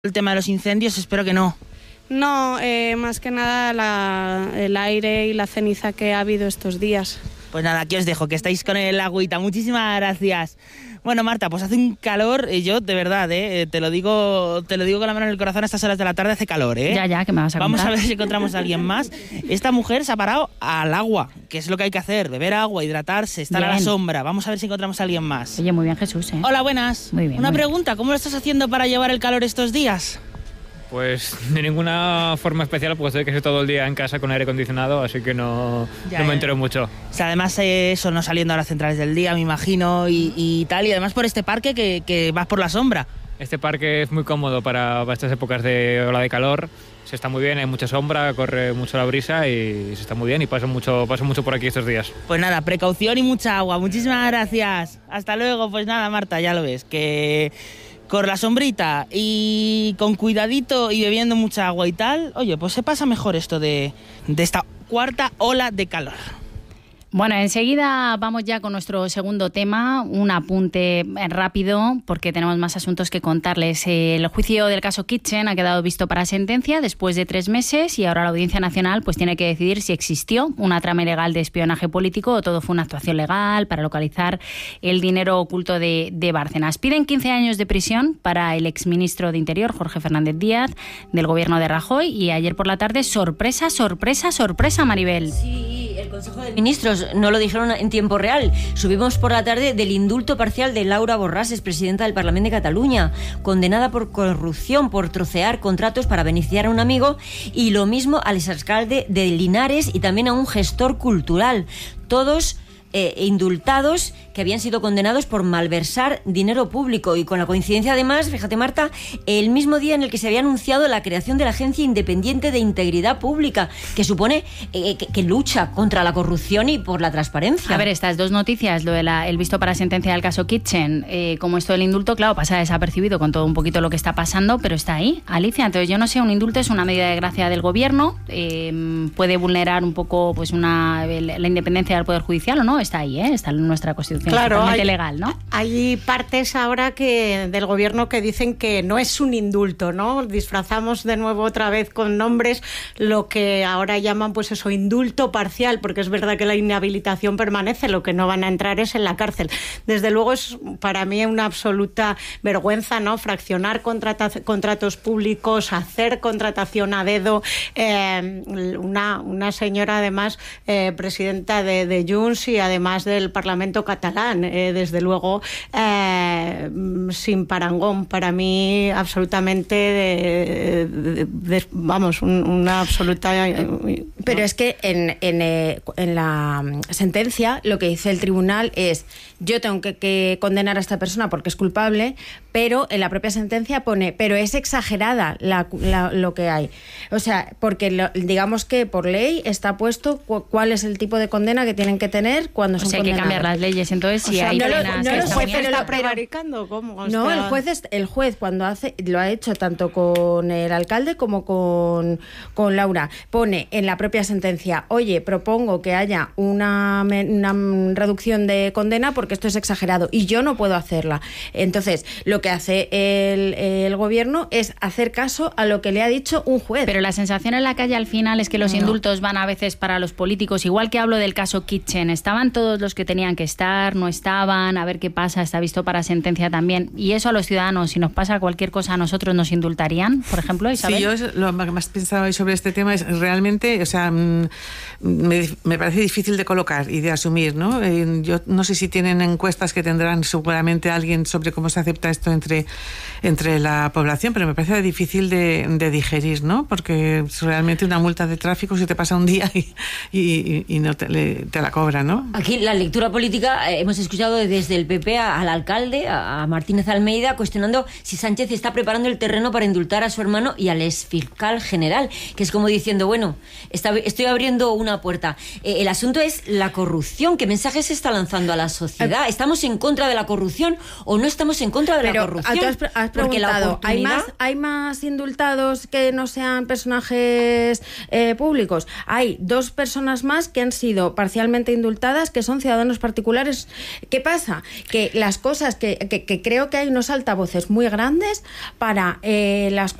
el tema de los incendios, espero que no. No, más que nada el aire y la ceniza que ha habido estos días. Pues nada, aquí os dejo, que estáis con el agüita. Muchísimas gracias. Bueno, Marta, pues hace un calor, yo de verdad, te lo digo con la mano en el corazón, a estas horas de la tarde hace calor, Ya, que me vas a contar. Vamos a ver si encontramos a alguien más. Esta mujer se ha parado al agua, que es lo que hay que hacer, beber agua, hidratarse, estar a la sombra. Vamos a ver si encontramos a alguien más. Oye, muy bien, Jesús, Hola, buenas. Muy bien. Una pregunta, ¿cómo lo estás haciendo para llevar el calor estos días? Pues de ninguna forma especial, porque estoy casi todo el día en casa con aire acondicionado, así que no me entero mucho. O sea, además eso, no saliendo a las centrales del día, me imagino, y tal, y además por este parque que vas por la sombra. Este parque es muy cómodo para estas épocas de ola de calor, se está muy bien, hay mucha sombra, corre mucho la brisa y se está muy bien y paso mucho por aquí estos días. Pues nada, precaución y mucha agua, muchísimas gracias. Hasta luego. Pues nada, Marta, ya lo ves, que con la sombrita y con cuidadito y bebiendo mucha agua y tal, oye, pues se pasa mejor esto de esta cuarta ola de calor. Bueno, enseguida vamos ya con nuestro segundo tema, un apunte rápido porque tenemos más asuntos que contarles. El juicio del caso Kitchen ha quedado visto para sentencia después de 3 meses y ahora la Audiencia Nacional pues tiene que decidir si existió una trama ilegal de espionaje político o todo fue una actuación legal para localizar el dinero oculto de Bárcenas. Piden 15 años de prisión para el exministro de Interior, Jorge Fernández Díaz, del gobierno de Rajoy, y ayer por la tarde, sorpresa, Maribel. Sí, el Consejo de Ministros no lo dijeron en tiempo real. Subimos por la tarde del indulto parcial de Laura Borràs, presidenta del Parlamento de Cataluña, condenada por corrupción, por trocear contratos para beneficiar a un amigo, y lo mismo al exalcalde de Linares y también a un gestor cultural. Todos indultados que habían sido condenados por malversar dinero público, y con la coincidencia además, fíjate Marta, el mismo día en el que se había anunciado la creación de la Agencia Independiente de Integridad Pública, que supone que lucha contra la corrupción y por la transparencia. A ver, estas dos noticias, lo de el visto para sentencia del caso Kitchen, como esto del indulto, claro, pasa desapercibido con todo un poquito lo que está pasando, pero está ahí, Alicia. Entonces yo no sé, un indulto es una medida de gracia del gobierno, puede vulnerar un poco pues la independencia del Poder Judicial, ¿o no? Está ahí, está en nuestra Constitución, totalmente legal, ¿no? Hay partes ahora del gobierno que dicen que no es un indulto, ¿no? Disfrazamos de nuevo otra vez con nombres lo que ahora llaman, pues eso, indulto parcial, porque es verdad que la inhabilitación permanece, lo que no van a entrar es en la cárcel. Desde luego es para mí una absoluta vergüenza, ¿no? Fraccionar contratos públicos, hacer contratación a dedo. Una señora, además, presidenta de Junts y además del Parlamento catalán, desde luego, sin parangón. Para mí, absolutamente, vamos, una absoluta... Pero es que en la sentencia lo que dice el tribunal es: yo tengo que condenar a esta persona porque es culpable, pero en la propia sentencia pone, pero es exagerada lo que hay. O sea, porque digamos que por ley está puesto cuál es el tipo de condena que tienen que tener cuando son condenados. Hay que cambiar las leyes, entonces si hay penas... ¿El juez está prevaricando? ¿Cómo? No, el juez cuando lo ha hecho tanto con el alcalde como con Laura, pone en la propia sentencia: oye, propongo que haya una reducción de condena porque esto es exagerado y yo no puedo hacerla. Entonces, lo que hace el gobierno es hacer caso a lo que le ha dicho un juez. Pero la sensación en la calle al final es que los indultos van a veces para los políticos, igual que hablo del caso Kitchen. Estaban todos los que tenían que estar, no estaban, a ver qué pasa, está visto para sentencia también. Y eso a los ciudadanos, si nos pasa cualquier cosa a nosotros, ¿nos indultarían, por ejemplo, Isabel? Sí, yo lo que más pensaba hoy sobre este tema es realmente, o sea, me parece difícil de colocar y de asumir, ¿no? Yo no sé si tienen encuestas que tendrán seguramente alguien sobre cómo se acepta esto entre la población, pero me parece difícil de digerir, ¿no? Porque es realmente una multa de tráfico si te pasa un día y no te la cobra, ¿no? Aquí la lectura política, hemos escuchado desde el PP al alcalde, a Martínez Almeida, cuestionando si Sánchez está preparando el terreno para indultar a su hermano y al exfiscal general, que es como diciendo, bueno, esta estoy abriendo una puerta. El asunto es la corrupción. ¿Qué mensaje se está lanzando a la sociedad? ¿Estamos en contra de la corrupción o no estamos en contra de la corrupción? Tú has preguntado, ¿hay más indultados que no sean personajes públicos? Hay 2 personas más que han sido parcialmente indultadas, que son ciudadanos particulares. ¿Qué pasa? Que las cosas que creo que hay unos altavoces muy grandes para las